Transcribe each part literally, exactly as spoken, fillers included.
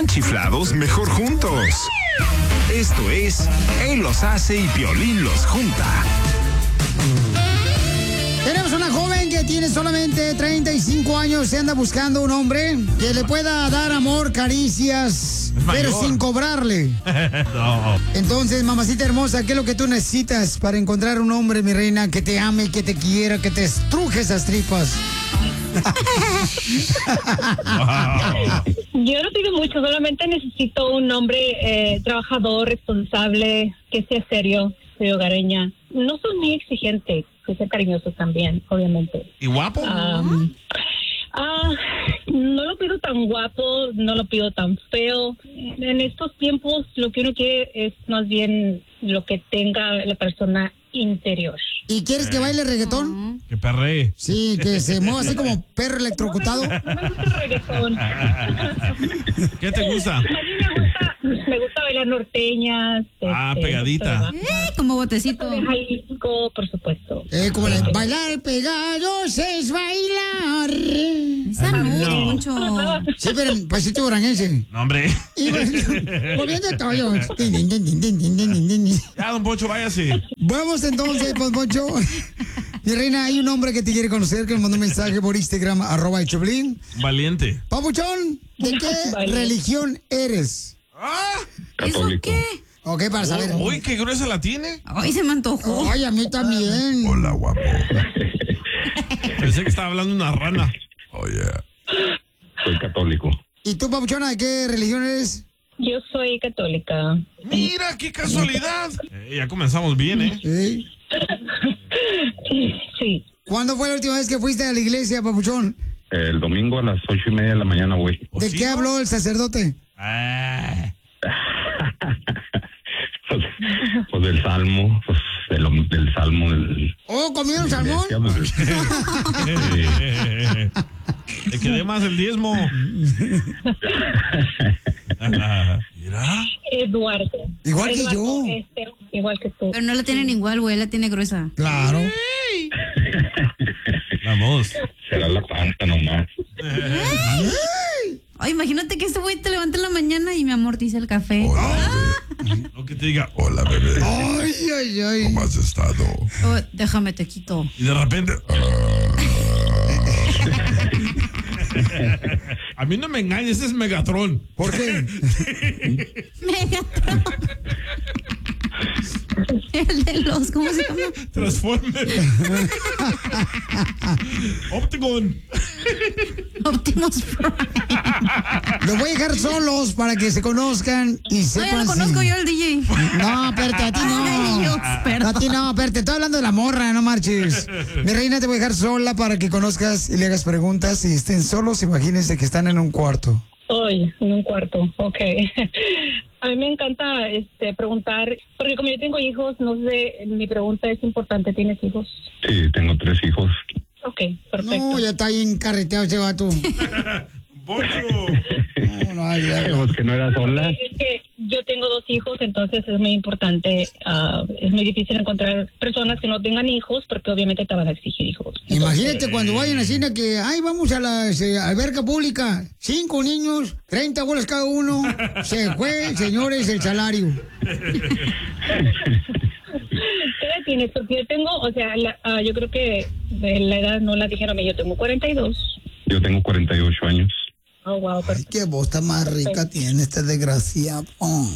están chiflados, mejor juntos. Esto es Él los hace y Piolín los junta. Tenemos una joven que tiene solamente treinta y cinco años. Se anda buscando un hombre que le pueda dar amor, caricias, pero sin cobrarle. No. Entonces, mamacita hermosa, ¿qué es lo que tú necesitas para encontrar un hombre, mi reina, que te ame, que te quiera, que te estruje esas tripas? Yo no pido mucho, solamente necesito un hombre eh, trabajador, responsable, que sea serio, soy hogareña. No soy muy exigente, que sea cariñoso también, obviamente. ¿Y guapo? Um, ah, no lo pido tan guapo, no lo pido tan feo. En estos tiempos lo que uno quiere es más bien lo que tenga la persona interior. ¿Y quieres que baile reggaetón? Que perree. Sí, que se mueva así como perro electrocutado. No me, no me gusta el reggaetón. ¿Qué te gusta? A mí me gusta, me gusta bailar norteñas. Ah, este, pegadita. Eh, como botecito. De Jalisco, por supuesto. Eh, como la, bailar pegados es bailar. Esa no, no. Poncho. Sí, pero en pasito orangense. No, hombre. Y bueno, moviendo todos. Tin, tin, tin, tin, tin, tin, tin, tin. Ya, don Poncho, váyase. Vamos entonces, pues, Poncho. Mi reina, hay un hombre que te quiere conocer que me mandó un mensaje por Instagram, arroba el Choplin. Valiente. Papuchón, ¿de qué Valiente. religión eres? Ah, ¿Eso qué? Ok, para saber. uy, qué gruesa la tiene. Ay, se me antojó. Ay, a mí también. Hola, guapo. Pensé que estaba hablando una rana. Oye, soy católico. ¿Y tú, Papuchona, de qué religión eres? Yo soy católica. Mira, qué casualidad. Eh, ya comenzamos bien, ¿eh? ¿Eh? Sí. ¿Cuándo fue la última vez que fuiste a la iglesia, Papuchón? El domingo a las ocho y media de la mañana, güey. ¿De sí, qué no? habló el sacerdote? Ah, pues, pues del salmo, pues del, del salmo del... ¿Oh, comieron salmón? eh, Te quedé más el diezmo. Ah, mira. Eduardo. Igual que Eduardo, yo. este, igual que tú. Pero no la tienen igual, güey, la tiene gruesa. Claro. Vamos. Será la panza nomás. Ay, imagínate que este güey te levanta en la mañana y mi amor te dice el café. Lo que te diga. Hola, bebé. Ay, ay, ay. ¿Cómo has estado? Oh, déjame te quito. Y de repente. A mí no me engañes, ese es Megatron. ¿Por qué? Megatron. El de los, ¿cómo se llama? Transformer. Opticon. Optimus Prime. Los voy a dejar solos para que se conozcan y No, sepan. ya lo conozco si... yo, el D J. No, espérate, a ti Ay, Dios, no. perdón. A ti no, espérate, estoy hablando de la morra, no marches. Mi reina, te voy a dejar sola para que conozcas y le hagas preguntas y estén solos. Imagínense que están en un cuarto. Hoy, en un cuarto, ok. A mí me encanta este, preguntar, porque como yo tengo hijos, no sé, mi pregunta es importante, ¿tienes hijos? Sí, tengo tres hijos. Ok, perfecto. No, ya está bien carreteado ese vato. Poncho. No, no, ya, ya. Pues que no era sola. Es que yo tengo dos hijos, entonces es muy importante, uh, es muy difícil encontrar personas que no tengan hijos, porque obviamente te van a exigir hijos. Imagínate cuando vayan a cine que, ay, vamos a la este, alberca pública, cinco niños, treinta bolas cada uno, se fue, señores, el salario. ¿Qué edad tienes? Porque yo tengo, o sea, la, uh, yo creo que de la edad no la dijeron, yo tengo cuarenta y dos. Yo tengo cuarenta y ocho años. Oh, wow, Ay, perfecto. qué voz tan más rica tiene este desgraciado. Oh.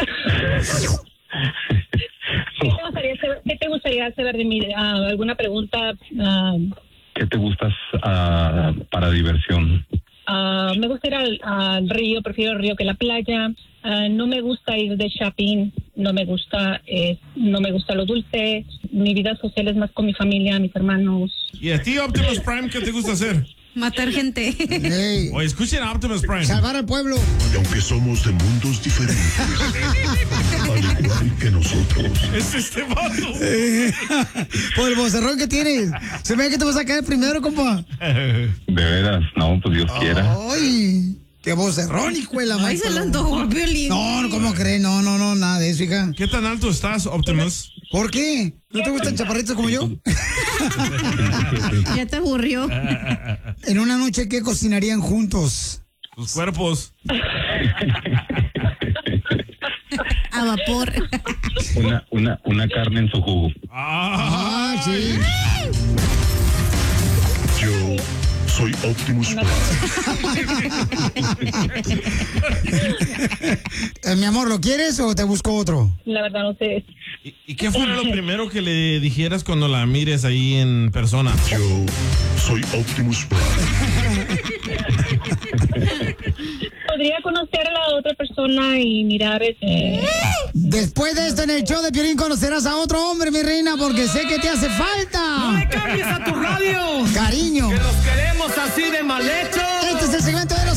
¿Qué te gustaría saber, qué te gustaría saber de mí? Uh, ¿Alguna pregunta? Uh, ¿Qué te gustas ah, para diversión? Uh, me gusta ir al, al río, prefiero el río que la playa. Uh, no me gusta ir de shopping, no me gusta, eh, no me gusta lo dulce. Mi vida social es más con mi familia, mis hermanos. ¿Y a ti, Optimus Prime, qué te gusta hacer? Matar gente. Hey, Oye, escuchen a Optimus Prime. salvar al pueblo. Y aunque somos de mundos diferentes, al igual que nosotros, Es este vato. Por el vocerrón que tienes. Se ve que te vas a caer primero, compa. De veras, no, pues Dios quiera. Ay, qué vocerrón, hijo de la Ay, madre. se le antojó el violín. No, no, ¿cómo crees? No, no, no, nada de eso, hija. ¿Qué tan alto estás, Optimus? ¿Por qué? ¿No te gustan chaparritos como yo? Ya te aburrió. En una noche, ¿qué cocinarían juntos? Tus cuerpos. A vapor. Una, una, una carne en su jugo. Ah, sí. Yo soy Optimus Prime. Eh, mi amor, ¿lo quieres o te busco otro? La verdad no sé. ¿Y, y qué fue lo primero que le dijeras cuando la mires ahí en persona? Yo soy Optimus Prime. Podría conocer a la otra persona y mirar este... Después de esto en el show de Piolín conocerás a otro hombre, mi reina, porque sé que te hace falta. ¡No le cambies a tu radio! Cariño. ¡Que los queremos así de mal hecho! Este es el segmento de